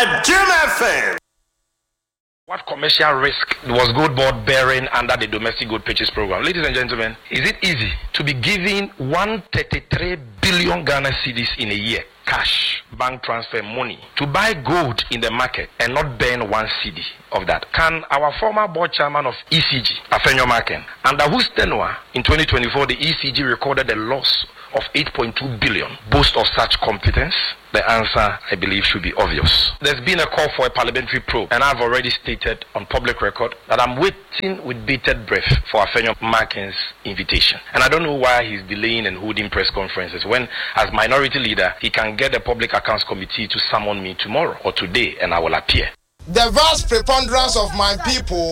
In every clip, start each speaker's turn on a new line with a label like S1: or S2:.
S1: at Jim FM.
S2: What commercial risk was Gold Board bearing under the domestic gold purchase program? Ladies and gentlemen, is it easy to be giving 133 billion Ghana cedis in a year, cash, bank transfer money, to buy gold in the market and not burn 1 cedi of that? Can our former board chairman of ECG, Afenyo Maken, under whose tenure in 2024 the ECG recorded a loss of 8.2 billion, boast of such competence? The answer, I believe, should be obvious. There's been a call for a parliamentary probe, and I've already stated on public record that I'm waiting with bated breath for Afenyo Maken's invitation. And I don't know why he's delaying and holding press conferences when, as minority leader, he can get the Public Accounts Committee to summon me tomorrow or today, and I will appear.
S3: The vast preponderance of my people,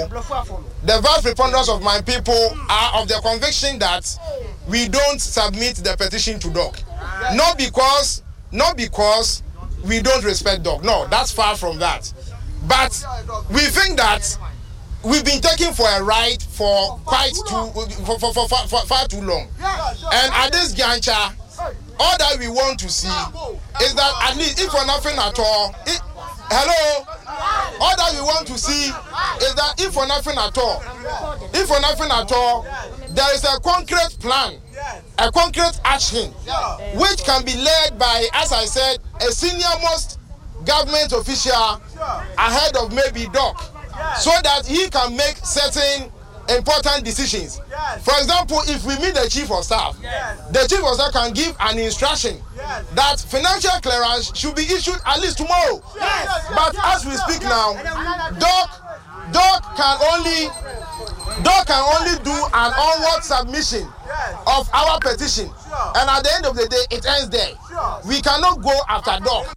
S3: are of the conviction that we don't submit the petition to DOC. Not because we don't respect DOC. No, that's far from that. But we think that we've been taken for a ride for far too long. And at this juncture, all that we want to see is that at least, if for nothing at all, all that we want to see is that if for nothing at all, there is a concrete plan, a concrete action, which can be led by, as I said, a senior-most government official ahead of maybe DOC, so that he can make certain important decisions. For example, if we meet the chief of staff, the chief of staff can give an instruction that financial clearance should be issued at least tomorrow. But as we speak now, DOC can only do an onward submission of our petition, and at the end of the day, it ends there. We cannot go after DOC.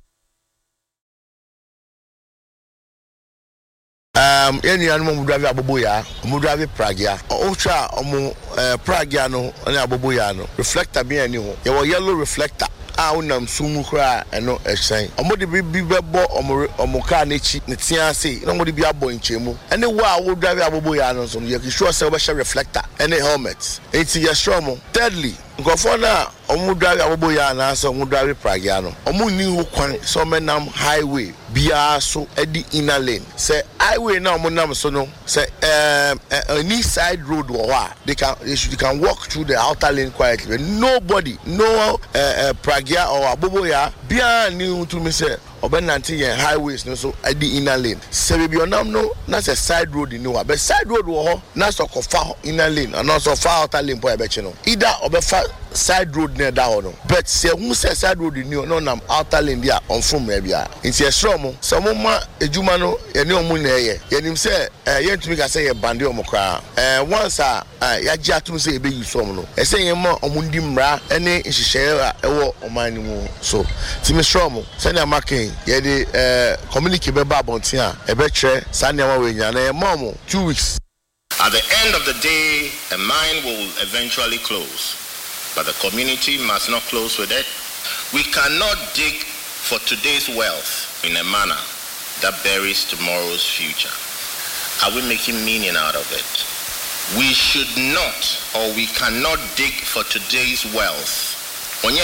S4: Any animal mudravi aboboya, mudravi pragia. Ocha pragia no, any aboboya no. Reflector be any one. Your yellow reflector. Unam sumukra and no essay. Omodi be bo omoka nechi, netia say, nobody be a boy in chemo. Any wow would drive aboboya no, so you can show a reflector, any helmets. 80 years strong. Thirdly, Gofona, Omudravi aboboya and answer Mudravi pragiano. Omu new kwan, so menam highway. Bia so Eddie inner lane. Say highway now monam so no. Say an east side road they can walk through the outer lane quietly. Nobody, no pragia or aboboya. Bia new to me say Obenanti and highways no so Eddie inner lane. Say be onam no, that's a side road in no. But side road that's a far inner lane and also far outer lane boy no. Either obefa side road near that one. But say who say side road in no nam outer lane there on from maybe. It's a strong. Some ma ejumano yeni omu na ye yenim say yentumi ka say ye bande omokra once ya gi atum say ebe yusom no e say yema omundi mra ene nhihye ewo omani mu so timi strong say na making ye de communicate be ba bontin a ebe kire sane ma we nya na mom 2 weeks.
S5: At the end of the day, a mine will eventually close, but the community must not close with it. We cannot dig for today's wealth in a manner that buries tomorrow's future. Are we making meaning out of it? We should not, or we cannot dig for today's wealth in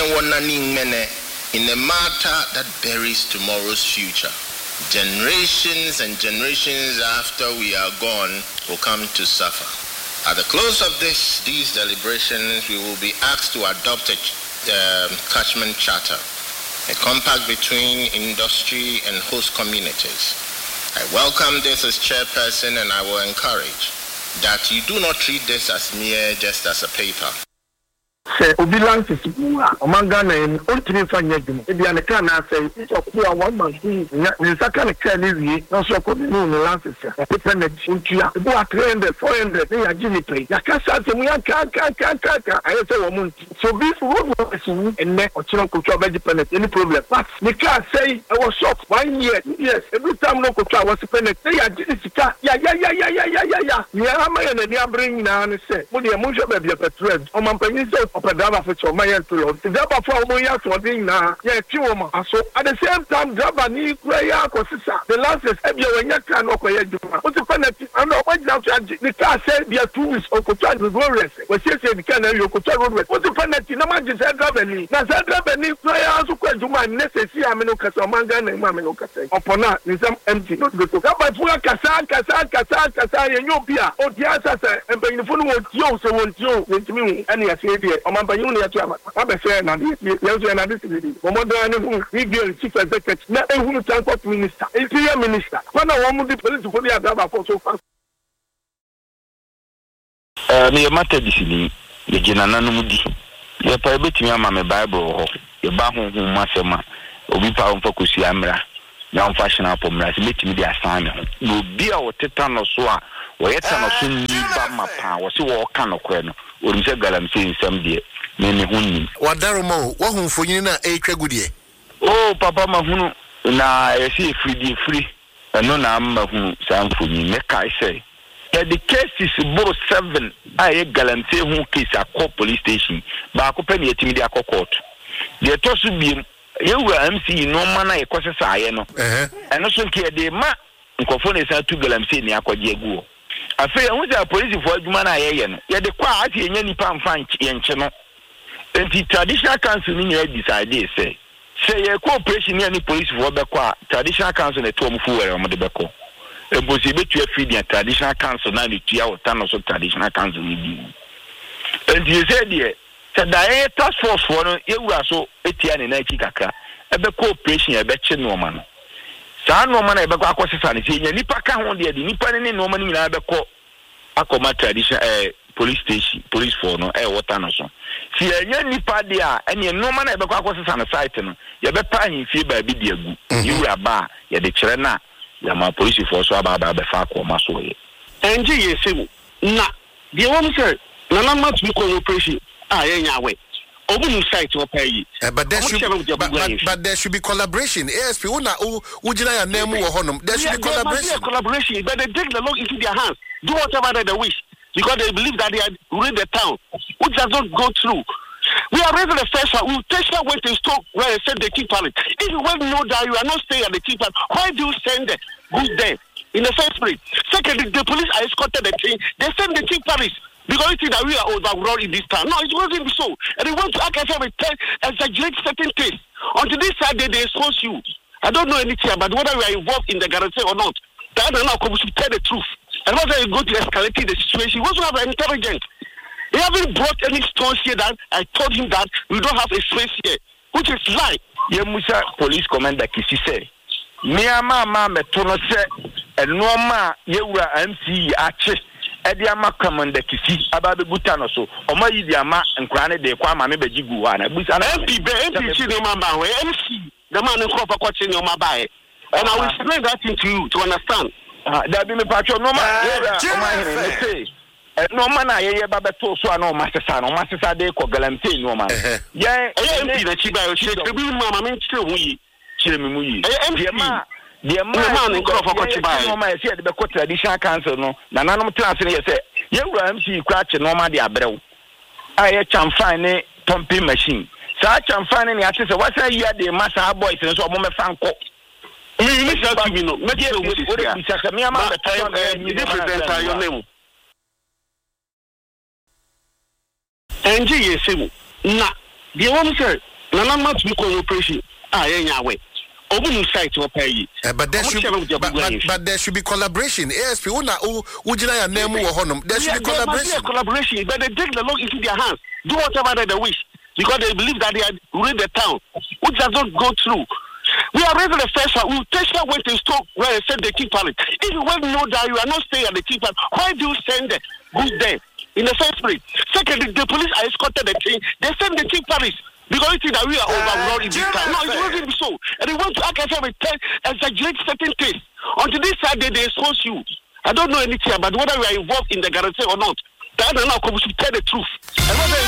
S5: a matter that buries tomorrow's future. Generations and generations after we are gone will come to suffer. At the close of these deliberations, we will be asked to adopt a catchment charter, a compact between industry and host communities. I welcome this as chairperson, and I will encourage that you do not treat this as just as a paper.
S6: Say Obilan is Omangana and Ultimate Fanyagum. If you can say it's a poor 1 month, in second carry, no so could be known lances. A dependent Untia, about 300, 400, they are genially. Yakasa, I say woman. So this road was in neck or children could travel dependent, any problem. But they can't say I was shocked 1 year. Yes, every time no could travel was dependent. They are genially. Yeah. Yeah, and they are bringing down and say, Would you move up your petrol? On my penny driver for my to the driver for Moya to Dina, so at the same time, driver need prayer, the last is heavy when you can operate. What's the penalty? and the car said there 2 weeks or road rest. Was said the can you could road rest. What's the penalty? No man just said Rabeni. Now said Rabeni, I also quite to my necessary amino casamanga and mamino cassa. Upon that, some empty not good to come by full cassa, and your beer, or the answer, and bring the phone won't you, so won't you, with me, and yes, or my Bayunia Chama. I'm a fair and another city. Momodan, we give chief executive, not a woman transport minister, interior minister. When I want the police to put the other for so fast.
S1: Me matter this ni ye gina nanumudi ye pa betimi ama me bible ho ye ba honhom masema obi pa on fokusi amra na on fashion up omra se betimi dia asan me ho no bi a woteta no so a wo yeta no so ni ba mapa wo se wo ka no kwe no orim se galam se nsam de me ne hunni
S4: wadaromo wo honfonyin na etwa gudie
S1: oh papa mahunu na ye se free no na mahunu sanfoni me kai say the case is about 7. I guarantee who case a court police station. But I could pay me a timid court. The toss would be you were MC no manner a causes I know. And also care the ma Confone is to Galamsi near Quadiago. I feel with a police for man I am. Yet the quiet in any palm French and channel. And the traditional council in your decide, say a cooperation in any police for the traditional council at home for on the Beko. A possible to feed the traditional council now the 2 hours time also traditional council with you. And you said, said the task force for you were so 80 and 90 kaka. A cooperation a betcha no man. San no man ever got a son, Nipa can't want the Nipa and no money in Abaco. Akoma tradition police station, police for no air water no so. See a Nipa there, and you no man ever got a son aside. You better pay fee by video. You are bar, you're the Chirena. My police force about the fact or Masoy.
S7: And GSM, na, the woman said, Nana much cooperation. I ain't away. Open site to pay.
S4: But there should be collaboration. ASP, Ujina name or Honum. There should be collaboration.
S7: But they take the law into their hands. Do whatever they wish. Because they believe that they are ruling the town, which does not go through. We are raising the first one. We take that way to stop where they said they keep palace. If you well know that you are not staying at the keep palace, why do you send the goods there in the first place? Secondly, the police are escorted the thing. They send the keep palace because they think that we are overrun in this town. No, it wasn't so. And they want to act as if exaggerate certain things. Until this side, they expose you. I don't know anything about whether we are involved in the guarantee or not. The other now comes to tell the truth. And whether you go to escalating the situation, we also have an intelligence. He haven't brought any stones here that I told him that we don't have a space here, which is lie.
S1: Musa police commander Kisi say, Miama metono se enoma yewa MC ache ediama commander Kisi ababe butano so oma yidiama nkrane de kwa ma mebeji guwana busa na
S7: MP chi no mamba we MC the man nko fa kwache no mamba e and I will explain that thing to you to understand.
S1: That be me patcho no ma say no man aye baba to so na o masesa de ko galamte no man yeah MP na chi ba o che bi mama me chire hu yi chire me mu yi the man nko fa kwache ba no ma say de be ko traditional council no na nanom class ne say yewura MC kwache no ma de abrew aye chamfan ne pumping machine sa chamfan ne ate say what say you dey massa boys so mo me fa nko me say to me no me dey o say me ama be your name
S7: NGSM na the woman said Nana much cooperation ain't away. Open site to pay.
S4: But there should be collaboration. ASP Ujina name or Honum. There should be
S7: collaboration. But they take the law into their hands. Do whatever they wish. Because they believe that they are ruling the town, which does not go through. We are raising the first one. We take that way to stop where they said they keep palace. If you well know that you are not staying at the keep palace, why do you send the goods there in the first place? Secondly, the police are escorted the thing. They send the keep palace because they think that we are overrun in this town. No, it wasn't so. And they want to act as if exaggerate certain things. Until this side, they expose you. I don't know anything about whether we are involved in the guarantee or not. The other now comes to tell the truth. And